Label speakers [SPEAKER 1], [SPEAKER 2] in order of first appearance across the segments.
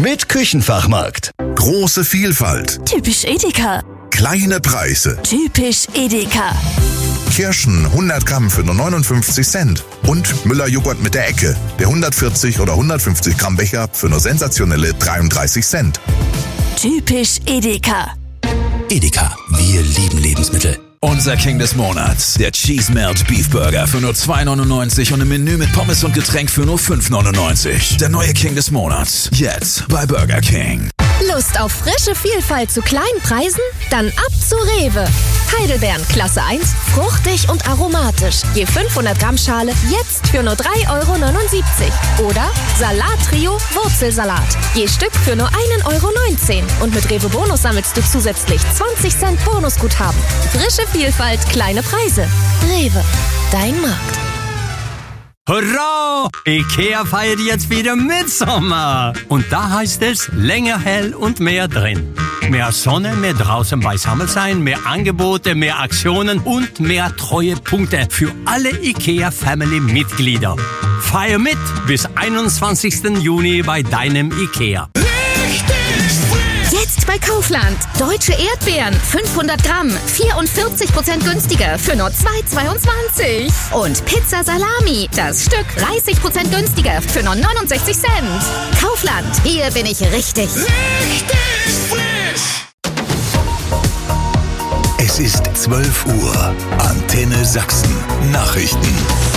[SPEAKER 1] mit Küchenfachmarkt.
[SPEAKER 2] Große Vielfalt.
[SPEAKER 3] Typisch Edeka.
[SPEAKER 2] Kleine Preise.
[SPEAKER 3] Typisch Edeka.
[SPEAKER 2] Kirschen 100 Gramm für nur 59 Cent. Und Müller-Joghurt mit der Ecke. Der 140 oder 150 Gramm Becher für nur sensationelle 33 Cent.
[SPEAKER 3] Typisch Edeka.
[SPEAKER 4] Edeka, wir lieben Lebensmittel. Unser King des Monats, der Cheese Melt Beef Burger für nur 2,99 und im Menü mit Pommes und Getränk für nur 5,99. Der neue King des Monats, jetzt bei Burger King.
[SPEAKER 5] Lust auf frische Vielfalt zu kleinen Preisen? Dann ab zu Rewe. Heidelbeeren Klasse 1, fruchtig und aromatisch. Je 500 Gramm Schale jetzt für nur 3,79 €. Oder Salat-Trio Wurzelsalat. Je Stück für nur 1,19 €. Und mit Rewe Bonus sammelst du zusätzlich 20 Cent Bonusguthaben. Frische Vielfalt, kleine Preise. Rewe, dein Markt.
[SPEAKER 6] Hurra! Ikea feiert jetzt wieder Mitsommer. Und da heißt es länger hell und mehr drin. Mehr Sonne, mehr draußen beisammen sein, mehr Angebote, mehr Aktionen und mehr Treuepunkte für alle Ikea-Family-Mitglieder. Feier mit bis 21. Juni bei deinem Ikea.
[SPEAKER 5] Jetzt bei Kaufland. Deutsche Erdbeeren, 500 Gramm, 44% günstiger für nur 2,22 €. Und Pizza Salami, das Stück 30% günstiger für nur 69 Cent. Kaufland, hier bin ich richtig. Richtig
[SPEAKER 2] frisch. Es ist 12 Uhr. Antenne Sachsen. Nachrichten.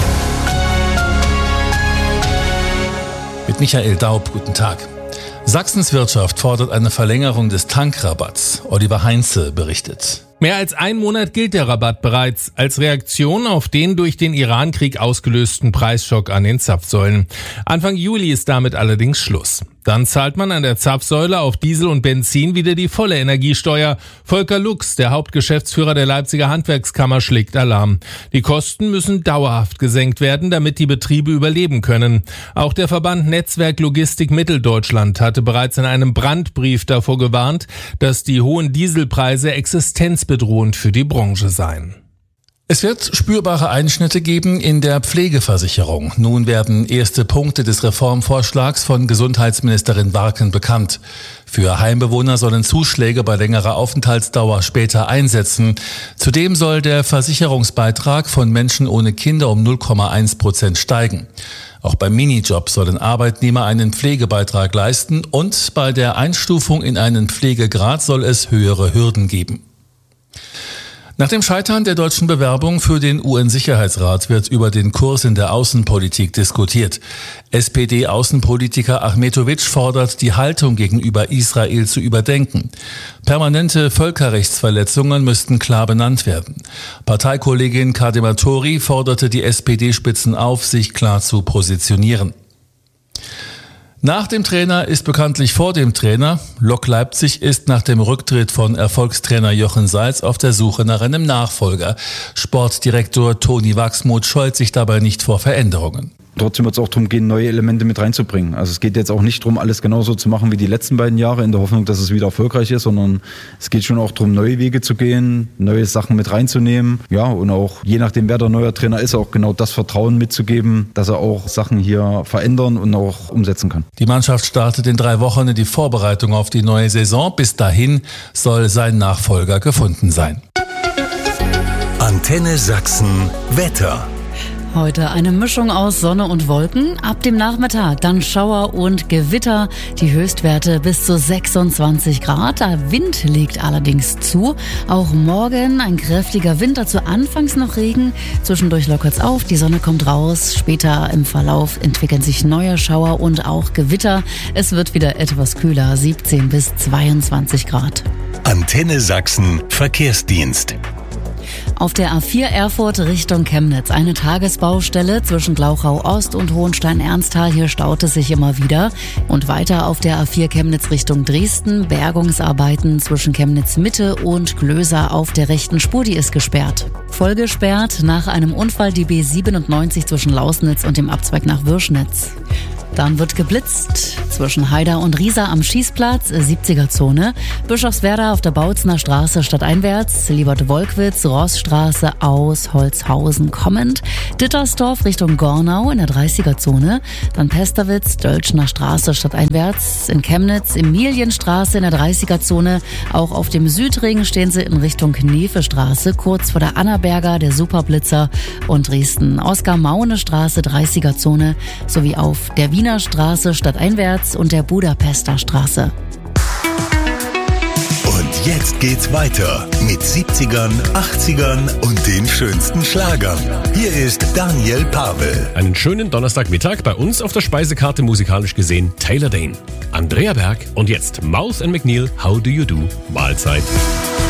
[SPEAKER 7] Mit Michael Daub, guten Tag. Sachsens Wirtschaft fordert eine Verlängerung des Tankrabatts. Oliver Heinze berichtet.
[SPEAKER 8] Mehr als einen Monat gilt der Rabatt bereits als Reaktion auf den durch den Irankrieg ausgelösten Preisschock an den Zapfsäulen. Anfang Juli ist damit allerdings Schluss. Dann zahlt man an der Zapfsäule auf Diesel und Benzin wieder die volle Energiesteuer. Volker Lux, der Hauptgeschäftsführer der Leipziger Handwerkskammer, schlägt Alarm. Die Kosten müssen dauerhaft gesenkt werden, damit die Betriebe überleben können. Auch der Verband Netzwerk Logistik Mitteldeutschland hatte bereits in einem Brandbrief davor gewarnt, dass die hohen Dieselpreise existenzbedrohend für die Branche seien.
[SPEAKER 7] Es wird spürbare Einschnitte geben in der Pflegeversicherung. Nun werden erste Punkte des Reformvorschlags von Gesundheitsministerin Warken bekannt. Für Heimbewohner sollen Zuschläge bei längerer Aufenthaltsdauer später einsetzen. Zudem soll der Versicherungsbeitrag von Menschen ohne Kinder um 0,1% steigen. Auch beim Minijob sollen Arbeitnehmer einen Pflegebeitrag leisten und bei der Einstufung in einen Pflegegrad soll es höhere Hürden geben. Nach dem Scheitern der deutschen Bewerbung für den UN-Sicherheitsrat wird über den Kurs in der Außenpolitik diskutiert. SPD-Außenpolitiker Ahmetovic fordert, die Haltung gegenüber Israel zu überdenken. Permanente Völkerrechtsverletzungen müssten klar benannt werden. Parteikollegin Kadematori forderte die SPD-Spitzen auf, sich klar zu positionieren. Nach dem Trainer ist bekanntlich vor dem Trainer. Lok Leipzig ist nach dem Rücktritt von Erfolgstrainer Jochen Seitz auf der Suche nach einem Nachfolger. Sportdirektor Toni Wachsmuth scheut sich dabei nicht vor Veränderungen.
[SPEAKER 9] Trotzdem wird es auch darum gehen, neue Elemente mit reinzubringen. Also es geht jetzt auch nicht darum, alles genauso zu machen wie die letzten beiden Jahre, in der Hoffnung, dass es wieder erfolgreich ist, sondern es geht schon auch darum, neue Wege zu gehen, neue Sachen mit reinzunehmen. Ja, und auch je nachdem, wer der neue Trainer ist, auch genau das Vertrauen mitzugeben, dass er auch Sachen hier verändern und auch umsetzen kann.
[SPEAKER 7] Die Mannschaft startet in 3 Wochen in die Vorbereitung auf die neue Saison. Bis dahin soll sein Nachfolger gefunden sein.
[SPEAKER 2] Antenne Sachsen Wetter.
[SPEAKER 10] Heute eine Mischung aus Sonne und Wolken. Ab dem Nachmittag dann Schauer und Gewitter. Die Höchstwerte bis zu 26 Grad. Der Wind legt allerdings zu. Auch morgen ein kräftiger Wind, dazu anfangs noch Regen. Zwischendurch lockert's auf, die Sonne kommt raus. Später im Verlauf entwickeln sich neue Schauer und auch Gewitter. Es wird wieder etwas kühler, 17 bis 22 Grad.
[SPEAKER 2] Antenne Sachsen Verkehrsdienst.
[SPEAKER 10] Auf der A4 Erfurt Richtung Chemnitz eine Tagesbaustelle zwischen Glauchau Ost und Hohenstein-Ernsthal. Hier staut es sich immer wieder. Und weiter auf der A4 Chemnitz Richtung Dresden. Bergungsarbeiten zwischen Chemnitz Mitte und Glöser auf der rechten Spur, die ist gesperrt. Voll gesperrt nach einem Unfall die B97 zwischen Lausnitz und dem Abzweig nach Würschnitz. Dann wird geblitzt zwischen Haida und Riesa am Schießplatz, 70er-Zone. Bischofswerda auf der Bautzner Straße stadteinwärts, Liebert-Wolkwitz, Rossstraße aus Holzhausen kommend. Dittersdorf Richtung Gornau in der 30er-Zone. Dann Pesterwitz, Dölschner Straße stadteinwärts. In Chemnitz, Emilienstraße in der 30er-Zone. Auch auf dem Südring stehen sie in Richtung Knefestraße, kurz vor der Annaberger, der Superblitzer und Dresden. Oskar-Maune-Straße, 30er-Zone, sowie auf der Wiener Straße stadteinwärts und der Budapester Straße.
[SPEAKER 1] Und jetzt geht's weiter mit 70ern, 80ern und den schönsten Schlagern. Hier ist Daniel Pavel.
[SPEAKER 11] Einen schönen Donnerstagmittag bei uns auf der Speisekarte musikalisch gesehen Taylor Dane, Andrea Berg und jetzt Mouth & McNeil, How Do You Do? Mahlzeit.